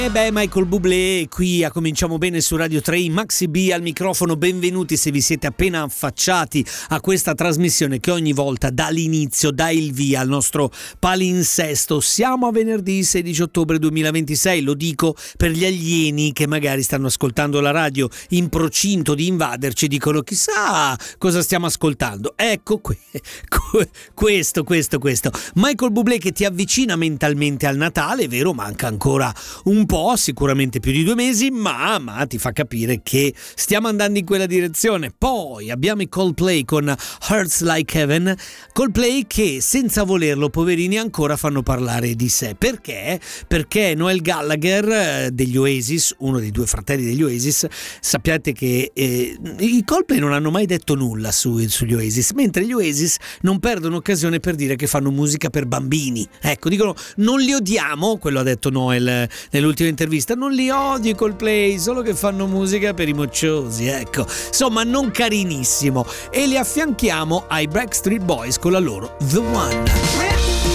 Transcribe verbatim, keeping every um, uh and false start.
E beh, Michael Bublé qui a Cominciamo Bene su Radio tre, Maxi B al microfono. Benvenuti se vi siete appena affacciati a questa trasmissione che ogni volta dà l'inizio, dà il via al nostro palinsesto. Siamo a venerdì sedici ottobre duemilaventisei, lo dico per gli alieni che magari stanno ascoltando la radio in procinto di invaderci, dicono chissà cosa stiamo ascoltando. Ecco que- que- questo, questo, questo. Michael Bublé che ti avvicina mentalmente al Natale, è vero, manca ancora un po', sicuramente più di due mesi, ma, ma ti fa capire che stiamo andando in quella direzione. Poi abbiamo i Coldplay con Hurts Like Heaven, Coldplay che senza volerlo, poverini, ancora fanno parlare di sé. Perché? Perché Noel Gallagher degli Oasis, uno dei due fratelli degli Oasis, sappiate che eh, i Coldplay non hanno mai detto nulla su, sugli Oasis, mentre gli Oasis non perdono occasione per dire che fanno musica per bambini. Ecco, dicono non li odiamo, quello ha detto Noel nell'ultima intervista, non li odio i Coldplay, solo che fanno musica per i mocciosi, ecco, insomma non carinissimo. E li affianchiamo ai Backstreet Boys con la loro The One.